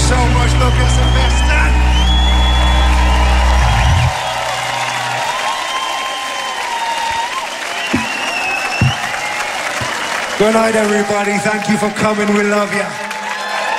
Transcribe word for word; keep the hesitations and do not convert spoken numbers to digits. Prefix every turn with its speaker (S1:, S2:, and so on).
S1: so much, Lucas Sebastian. Good night, everybody. Thank you for coming. We love you.